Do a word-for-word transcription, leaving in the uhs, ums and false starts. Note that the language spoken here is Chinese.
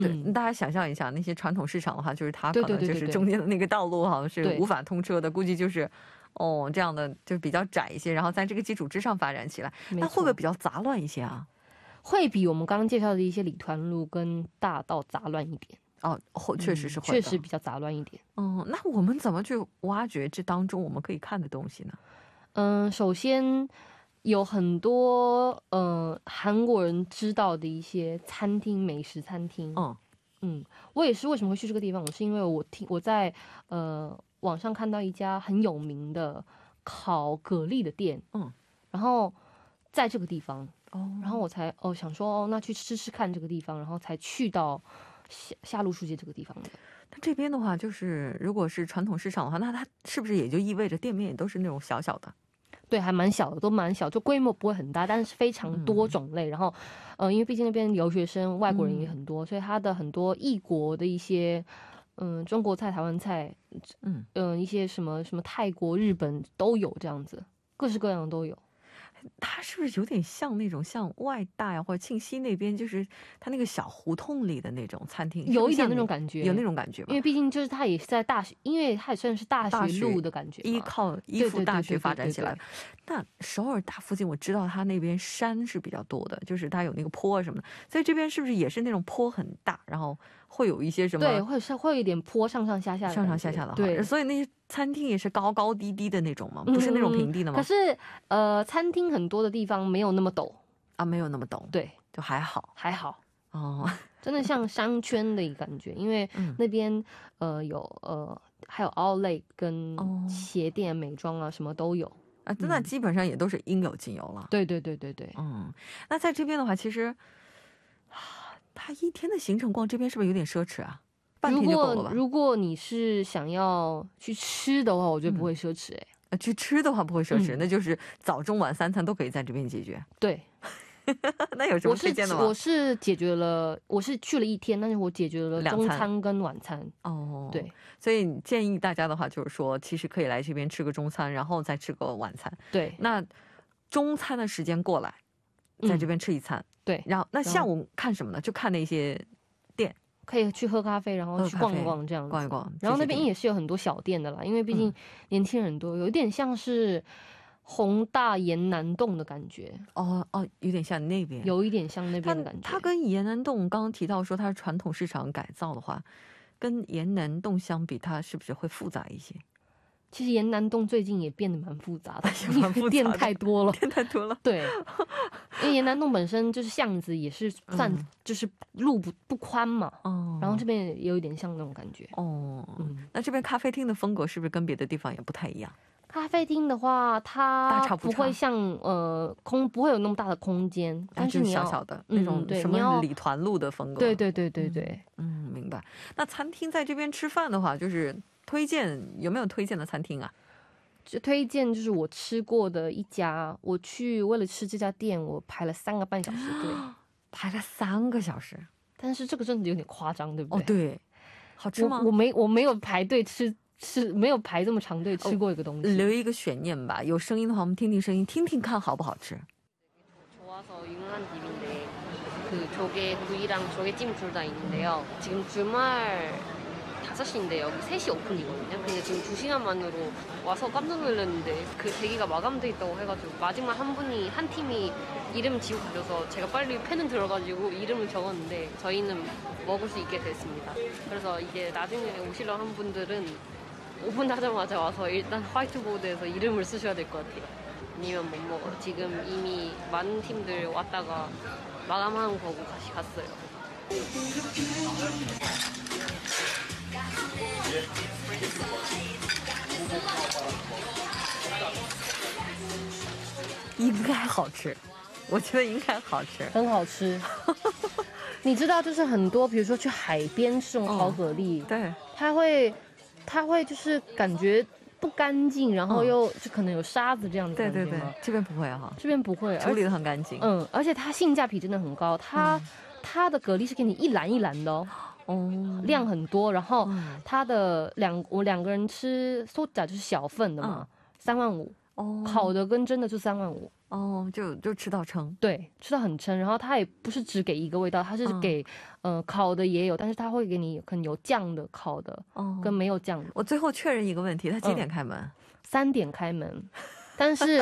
对，大家想象一下，那些传统市场的话，就是它可能就是中间的那个道路好像是无法通车的，估计就是哦这样的就比较窄一些，然后在这个基础之上发展起来，那会不会比较杂乱一些啊？会比我们刚刚介绍的一些里团路跟大道杂乱一点。哦，确实是会的，确实比较杂乱一点。嗯，那我们怎么去挖掘这当中我们可以看的东西呢？嗯，首先有很多呃韩国人知道的一些餐厅，美食餐厅。嗯嗯，我也是为什么会去这个地方，我是因为我听我在呃网上看到一家很有名的烤蛤蜊的店。嗯，然后在这个地方，哦，然后我才哦想说哦那去吃吃看这个地方，然后才去到下下路书街这个地方的。那这边的话，就是如果是传统市场的话，那它是不是也就意味着店面也都是那种小小的？对，还蛮小的，都蛮小，就规模不会很大，但是非常多种类。嗯、然后，呃，因为毕竟那边留学生、外国人也很多，嗯、所以它的很多异国的一些，嗯、呃，中国菜、台湾菜，嗯嗯、呃，一些什么什么泰国、日本都有这样子，各式各样的都有。它是不是有点像那种像外大呀或者庆熙那边，就是它那个小胡同里的那种餐厅？有一点那种感觉，有那种感觉吧？因为毕竟就是它也是在大学，因为它也算是大学路的感觉，依靠依附大学发展起来。那首尔大附近，我知道它那边山是比较多的，就是它有那个坡什么的，所以这边是不是也是那种坡很大，然后会有一些什么？对，会是会有一点坡上上下下的，上上下下的。对，所以那些餐厅也是高高低低的那种吗？不是那种平地的吗？可是呃，餐厅很多的地方没有那么陡啊，没有那么陡，对，就还好，还好哦，真的像商圈的感觉，因为那边呃有呃还有 Outlet 跟鞋店、美妆啊什么都有啊，那基本上也都是应有尽有了。对对对对对，嗯，那在这边的话，其实他一天的行程逛这边是不是有点奢侈啊？半天就够了吧？如果如果你是想要去吃的话，我觉得不会奢侈哎。呃，去吃的话不会奢侈，那就是早中晚三餐都可以在这边解决。对，那有什么推荐的吗？我是解决了，我是去了一天，但是我解决了中餐跟晚餐。哦，对，所以建议大家的话，就是说，其实可以来这边吃个中餐，然后再吃个晚餐。对，那中餐的时间过来，在这边吃一餐。对，然后那下午看什么呢？就看那些店。可以去喝咖啡，然后去逛一逛这样子，逛一逛。然后那边也是有很多小店的啦，因为毕竟年轻人多，有一点像是弘大延南洞的感觉。哦哦，有点像那边，有一点像那边的感觉。它跟延南洞刚刚提到说它是传统市场改造的话，跟延南洞相比，它是不是会复杂一些？其实延南洞最近也变得蛮复杂的，因为店太多了，店太多了。对，因为延南洞本身就是巷子，也是算就是路不不宽嘛。哦，然后这边也有一点像那种感觉。哦，嗯，那这边咖啡厅的风格是不是跟别的地方也不太一样？咖啡厅的话，它不会像呃空不会有那么大的空间，但是你要小小的那种什么礼团路的风格。对对对对对，嗯，明白。那餐厅在这边吃饭的话，就是推荐有没有推荐的餐厅啊？就推荐就是我吃过的一家，我去为了吃这家店，我排了三个半小时队，排了三个小时。但是这个真的有点夸张，对不对？哦，对，好吃吗？我我没我没有排队吃。是没有排这么长队吃过一个东西，留一个悬念吧。有声音的话，我们听听声音，听听看好不好吃。좋아서 유명한 집인데 그 조개 구이랑 조개찜 둘 다 있는데요. 지금 주말 다섯 시인데 여기 세 시 오픈이거든요. 근데 지금 두 시간만으로 와서 깜짝 놀랐는데 그 대기가 마감돼 있다고 해가지고 마지막 한 분이 한 팀이 이름 지우고 가셔서 제가 빨리 펜은 들어가지고 이름을 적었는데 저희는 먹을 수 있게 됐습니다. 그래서 이제 나중에 오시려 한 분들은 오픈하자마자 와서 일단 화이트보드에서 이름을 쓰셔야 될 것 같아요. 아니면 못 먹어요. 지금 이미 많은 팀들 왔다가 마감하는 거고 다시 갔어요.应该好吃，我觉得应该好吃，很好吃。你知道，就是很多，比如说去海边吃这种烤蛤蜊，对，它会。它会就是感觉不干净，然后又就可能有沙子这样子。对对对，这边不会哈，这边不会，处理得很干净。嗯，而且它性价比真的很高，它、嗯、它的蛤蜊是给你一篮一篮的哦，哦，量很多，然后它的两我两个人吃소자就是小份的嘛，三万五，哦，烤的跟真的就三万五。 哦，就就吃到撑。 对，吃到很撑。然后它也不是只给一个味道，它是给、嗯、呃烤的也有，但是它会给你可能有酱的烤的、哦、跟没有酱的。 我最后确认一个问题，它几点开门？ 三点开门，但是